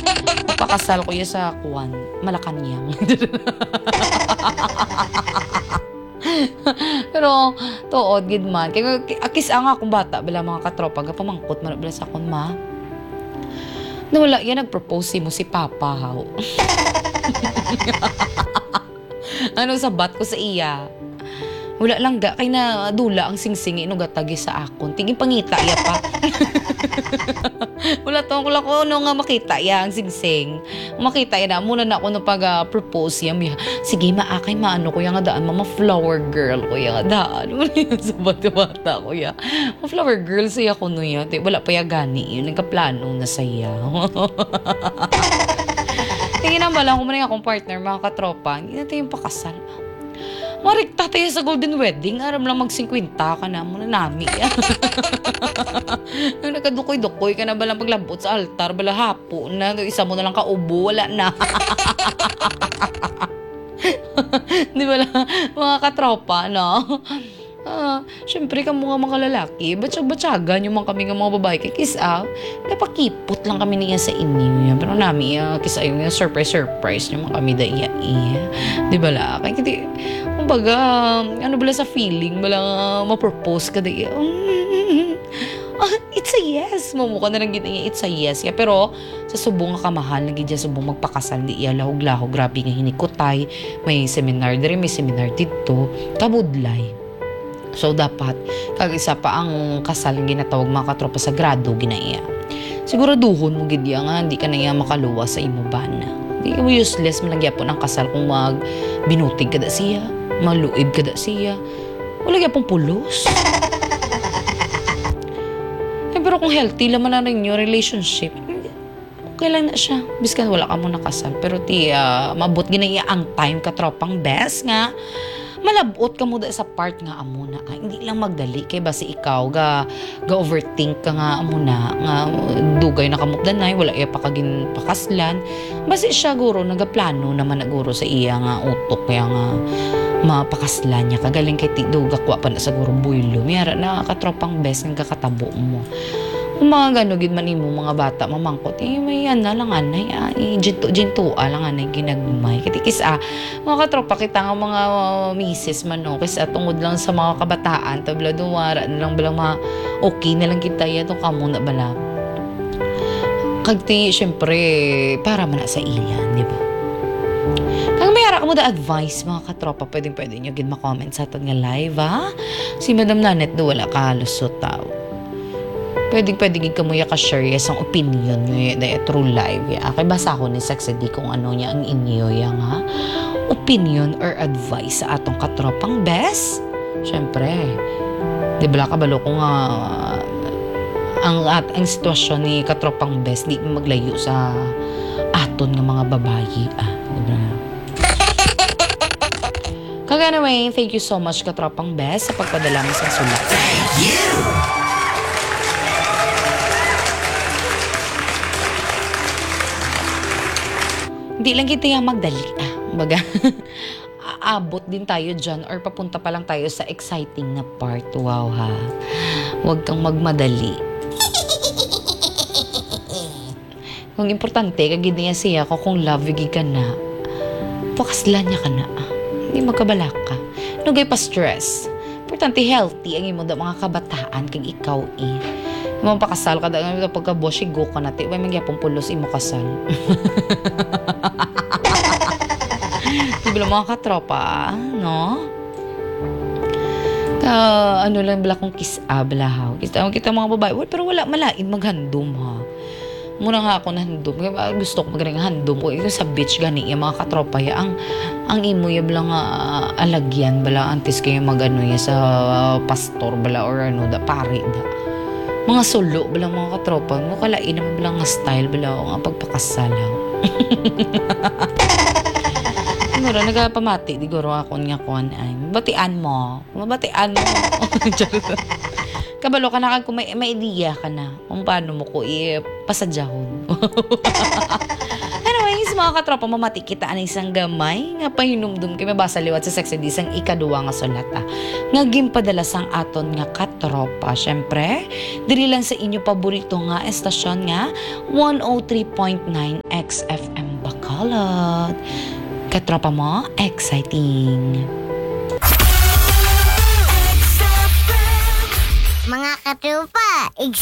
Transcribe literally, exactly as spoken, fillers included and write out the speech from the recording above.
Magpakasal ko ya sa kuwan, Malacanang. Pero tuod gid man kay akis ang akong bata bala mga katropa ga pamangkot man bala sa akon ma. Nawala yan nagpropose mo si Papa haw. Ano sabat ko sa iya. Wala lang ga kay na dula ang singsing inugatagi sa akon. Tingin pangita iya pa. Wala to ko ko no nga makita ya ang singsing. Makita ya na muna na ako no pag uh, propose ya miya. Sige maakay maano ko ya nga daan mama flower girl ko ya nga daan. Wala yan sa bata-bata ko ya. Ma flower girl siya ko no ya. Wala pa ya gani yun. Nagkaplano na saya. Tingin naman lang kung man akong partner mga katropa. Hindi natin yung pakasal. Marikta tayo sa golden wedding. Aram lang mag-singkwenta ka na muna nami. Nung nagkadukoy-dukoy ka na ba lang paglabot sa altar, bala hapo na, isa mo na lang kaubo, wala na. Di ba lang, mga katropa, no? Ah, syempre ka mga mga lalaki, batsyag-batsyagan yung mga kami ng mga babae kay kiss out. Napakipot lang kami niya sa inyo. Pero nami, uh, kiss out yung surprise-surprise yung mga kami da iya iya. Di ba la? Kaya hindi, kumbaga, ano bala sa feeling, bala uh, ma-propose ka da iya. Ah, it's a yes. Mamukha na lang gina it's a yes. Yeah, pero sa subong nga kamahal, naging dyan subong magpakasal di iya, lahog-lahog, grabe nga hinikutay. May seminar diri, may seminar dito. Tabudlay. So, dapat, kag isa pa ang kasal ng ginatawag mga katropa sa grado, ginaiya. Siguraduhon mo gidya nga, hindi ka na iya makaluwa sa imo bana. Hindi ka mo useless malagya po ng kasal kung mag binutig ka da siya, maluib ka da siya, wala gyapong pulos. Eh, pero kung healthy laman na rin yung relationship, okay lang na siya. Biskan wala ka mo nakasal. Pero ti, uh, mabot ginaiya ang time katropang best nga. Malabot ka mo da sa part nga amo na ka. Hindi lang magdali kay basi ikaw ga ga overthink ka nga amo na nga dugay na kamot danay wala iya pa kagin pakaslan. Basi siya guro nagaplano naman na guro sa iya nga utok kaya nga mapakaslan niya kagaling kay ti duga kwa pa na sa guro buylo. Miyara na katropang best nga kakatabo mo. Kung mga gano gid man imo mga bata mamangkot eh may yan na lang anay ah, eh, ginto ginto ah, lang anay ginagmay kitikis ah mga katropa kita nga mga uh, misis man no kasi tungod lang sa mga kabataan tabla duwara na lang bala ma okay na lang kita ya to kamo na bala kagti syempre para man na sa ilan di ba kang may ara mo da advice mga katropa pwedeng pwede nyo gid ma-comment sa aton nga live ha si Madam Nanet do wala ka lusot tao pwedeng pwedeng ka mo ya ka-share yes ang opinion nyo ya true live ya. Kaya basa ko ni Sexedy kung ano niya ang inyo ya nga opinion or advice sa atong katropang best. Siyempre, di ba kabalo ko nga uh, ang, at, ang sitwasyon ni katropang best di maglayo sa aton nga mga babayi. Ah, di ba? Kaya anyway, thank you so much katropang best sa pagpadala mo sa sulat. Thank you! Hindi lang kita yung magdali. Ah, baga, aabot din tayo dyan or papunta pa lang tayo sa exciting na part. Wow ha. Huwag kang magmadali. Kung importante, kagid niya siya ko kung love you ka na, pakaslan niya ka na. Ah. Hindi magkabalak ka. Nugay pa stress. Importante, healthy ang imo da mga kabataan kag ikaw eh. Mo pakasal ka da pagka bossy go ka nati way mangyapong pulos imo kasal. Di ba mga katropa, no? Uh, ano lang bala kong kiss ablahaw. Kita kita mga babae, well, pero wala malain maghandom ha. Muna nga ako nahandom. Gusto ko magaling handom ko. Ito sa beach gani yung mga katropa ya ang ang imo ya bala nga uh, alagyan bala antes kayo magano ya sa uh, pastor bala or ano da pari da. Mga sulo, balang mga katropa, mo kalain naman balang nga style, balang nga pagpakasalaw. Siguro, nagpamati, diguro ako nga kuhan ay, mabatian mo, mabatian mo. Kabalo ka na kung may, may idea ka na, kung paano mo ko ipasadyahon. Anyways, Anyways, mga katropa, mamati kita ang isang gamay nga pahinumdum kay mabasa liwat sa sex ed isang ikaduwa nga sulata. Nga gimpadala sang aton nga katropa. Syempre, diri lang sa inyo paborito nga estasyon nga one oh three point nine X F M Bacolod. Katropa mo, exciting! Mga katropa,